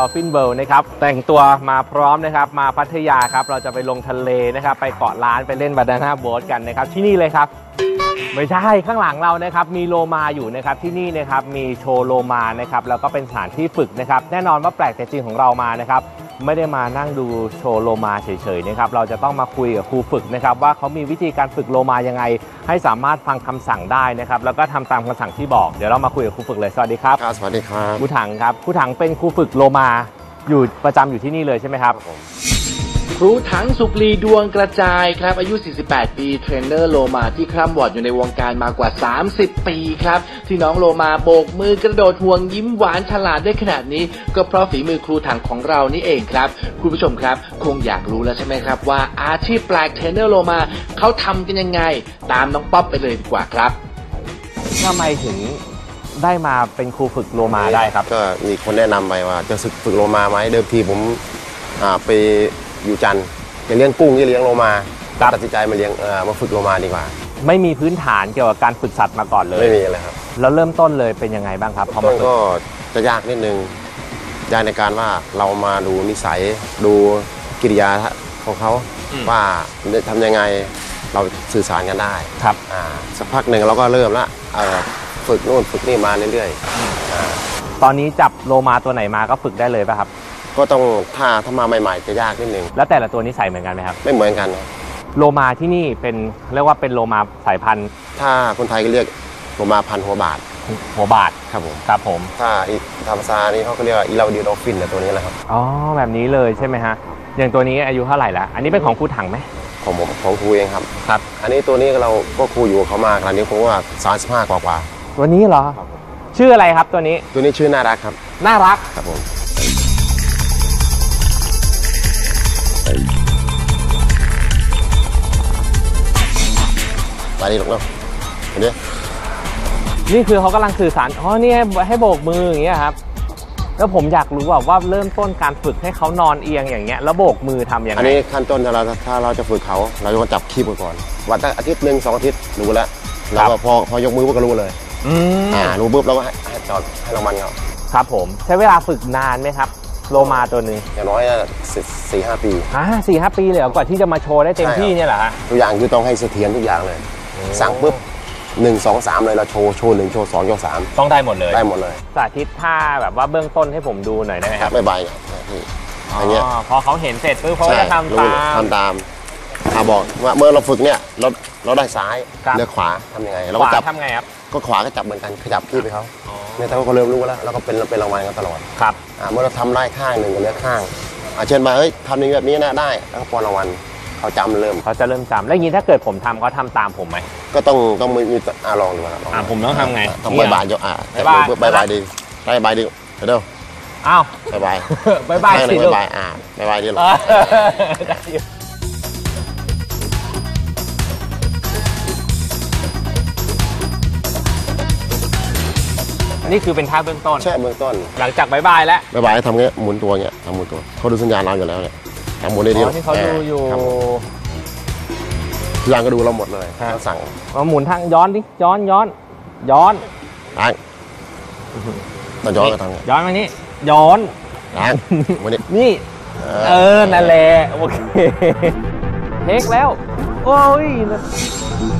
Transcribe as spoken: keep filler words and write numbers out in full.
ดอลฟินเวิลด์นะครับแต่งตัวมาพร้อมนะครับมาพัทยาครับเราจะไปลงทะเลนะครับไปเกาะล้านไปเล่นบานาน่าโบ๊ทกันนะครับที่นี่เลยครับไม่ใช่ข้างหลังเรานะครับมีโลมาอยู่นะครับที่นี่นะครับมีโชว์โลมานะครับแล้วก็เป็นสถานที่ฝึกนะครับแน่นอนว่าแปลกแต่จริงของเรามานะครับไม่ได้มานั่งดูโชว์โลมาเฉยๆนะครับเราจะต้องมาคุยกับครูฝึกนะครับว่าเขามีวิธีการฝึกโลมายังไงให้สามารถฟังคำสั่งได้นะครับแล้วก็ทำตามคำสั่งที่บอกเดี๋ยวเรามาคุยกับครูฝึกเลยสวัสดีครับสวัสดีครับครูถังครับครูถังเป็นครูฝึกโลมาอยู่ประจำอยู่ที่นี่เลยใช่ไหมครับครูถังสุกลีดวงกระจายครับอายุสี่สิบแปดปีเทรนเนอร์โลมาที่คร่ำวอดอยู่ในวงการมากว่าสามสิบปีครับที่น้องโลมาโบกมือกระโดดห่วงยิ้มหวานฉลาดได้ขนาดนี้ก็เพราะฝีมือครูถังของเรานี่เองครับคุณผู้ชมครับคงอยากรู้แล้วใช่ไหมครับว่าอาชีพแปลกเทรนเนอร์โลมาเขาทำกันยังไงตามน้องป๊อปไปเลยดีกว่าครับทำไมถึงได้มาเป็นครูฝึกโลมาได้ครับก็มีคนแนะนำไปว่าจะฝึกโลมาไหมเดิมทีผมไปอยู่จันทร์จะเลี้ยงกุ้งจะเลี้ยงโลมาตัดสินใจมาเลี้ยงมาฝึกโลมาดีกว่าไม่มีพื้นฐานเกี่ยวกับการฝึกสัตว์มาก่อนเลยไม่มีเลยครับแล้วเริ่มต้นเลยเป็นยังไงบ้างครับพอมาก็จะยากนิดนึงยากในการว่าเรามาดูนิสัยดูกิริยาของเขาว่าทำยังไงเราสื่อสารกันได้ครับสักพักหนึ่งเราก็เริ่มละฝึกนู่นฝึกนี่มาเรื่อยๆตอนนี้จับโลมาตัวไหนมาก็ฝึกได้เลยป่ะครับก็ต้องถ้าถ้ามาใหม่ๆจะยากนิดนึงแล้วแต่ละตัวนิสัยเหมือนกันไหมครับไม่เหมือนกันโลมาที่นี่เป็นเรียกว่าเป็นโลมาสายพันธุ์ถ้าคนไทยก็เรียกโลมาพันธุ์หัวบาทหัวบาทครับผมครับผมถ้าทางภาษานี้เขาก็เรียกว่าอีลาดิโดฟินตัวนี้แหละครับอ๋อแบบนี้เลยใช่ไหมฮะอย่างตัวนี้อายุเท่าไหร่แล้วอันนี้เป็นของครูถังไหมของผมของครูเองครับครับอันนี้ตัวนี้เราก็ครูอยู่เขามาขนาดนี้ผมว่าสามสิบห้ากว่ากว่าตัวนี้เหรอชื่ออะไรครับตัวนี้ตัวนี้ชื่อน่ารักครับน่ารักครับผมไปดิลูกเนาะเห็นไหมนี่คือเขากำลังสื่อสารอ๋อนี่ให้ให้โบกมืออย่างเงี้ยครับแล้วผมอยากรู้ว่าว่าเริ่มต้นการฝึกให้เขานอนเอียงอย่างเงี้ยแล้วโบกมือทำยังไงอันนี้ขั้นต้นถ้าเราถ้าเราจะฝึกเขาเราจะจับคีบก่อนวันตั้งอาทิตย์หนึ่งสองอาทิตย์รู้แล้วแล้วพอพอยกมือปุ๊บก็รู้เลยอ่ารู้ปุ๊บเราก็ให้จอดให้รางวัลเขาครับผมใช้เวลาฝึกนานไหมครับโลมาตัวนึงอย่างน้อยสี่ห้าปีอ่าสี่ห้าปีเลยกว่าที่จะมาโชว์ได้เต็มที่เนี่ยเหรอฮะทุกอย่างคือต้องให้เสถียรทุกอย่างเลยสั่งปุ๊บหนึ่งสองสามเลยเราโชว์โชว์หนึ่งโชว์สองโชว์สามต้องได้หมดเลยได้หมดเลยสาธิตท่าแบบว่าเบื้องต้นให้ผมดูหน่อยได้ไหมครับไม่ใบอย่างเงี้ยพอเขาเห็นเสร็จปุ๊บเขาจะทำตามทำตามอาบอกว่าเมื่อเราฝึกเนี่ยเราเราได้ซ้ายเลือกขวาทำยังไงเราก็จับทำไงครับก็ขวาก็จับเหมือนกันขยับขี้ไปเขาเนี่ยถ้าเขาเริ่มรู้แล้วเราก็เป็นเป็นรางวัลกันตลอดครับเมื่อเราทำได้ข้างหนึ่งก็เลือกข้างเช่นมาเฮ้ยทำอย่างแบบนี้นะได้แล้วก็ปอนรางวัลเขาจำเริ่มเขาจะเริ่มจำแล้วอย่างนี้ถ้าเกิดผมทำเขาทำตามผมไหมก็ต้องต้องมีอ่าลองดูนะอ่าผมต้องทำไงต้องบายบายเยอะอ่าบายบายบายดีบายบายดีเดี๋ยวอ้าวบายบายบายบายสิลูกบายอ่าบายบายดีหรอนี่คือเป็นท่าเบื้องต้นใช่เบื้องต้นหลังจากบายบายแล้วบายบายทำเงี้ยหมุนตัวเงี้ยทำหมุนตัวเขาดูสัญญาณเราอยู่แล้วเนี่ยทำหมุนได้ดีที่เขาดูอยู่ทุกอย่างก็ดูเราหมดเลยสั่งเราหมุนทางย้อนดิย้อนย้อนย้อนล้างต้องย้อนทางย้อนมานี้ย้อนล้างวันนี้นี่เออนั่นแหละโอเคเทคแล้วโอ้ย